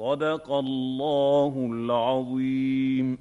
صدق الله العظيم.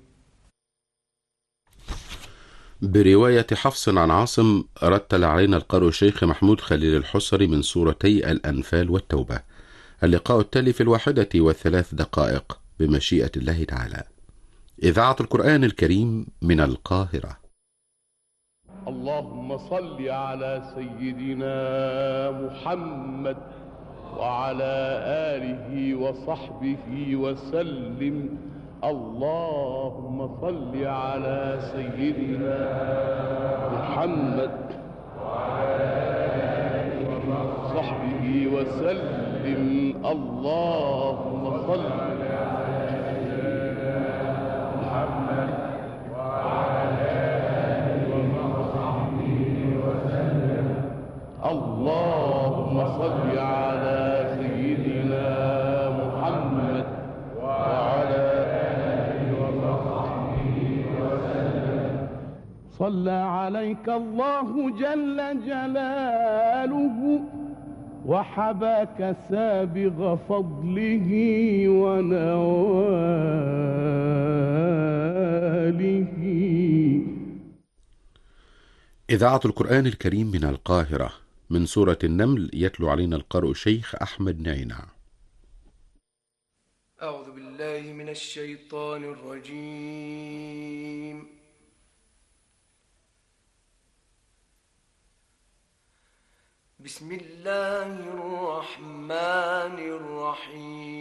برواية حفص عن عاصم رتل علينا القارئ الشيخ محمود خليل الحصري من سورتي الأنفال والتوبة. اللقاء التالي في 1:03 بمشيئة الله تعالى. إذاعة القرآن الكريم من القاهرة. اللهم صل على سيدنا محمد وعلى آله وصحبه وسلم. اللهم صل على سيدنا محمد وعلى آله وصحبه وسلم. اللهم صل على سيدنا محمد وعلى آله وصحبه وسلم. اللهم صل على سيدنا محمد وعلى آله وصحبه وسلم. صلى عليك الله جل جلاله وحباك سابغ فضله ونواله. إذاعة القرآن الكريم من القاهرة. من سورة النمل يتلو علينا القارئ الشيخ أحمد نعينع. أعوذ بالله من الشيطان الرجيم. بسم الله الرحمن الرحيم.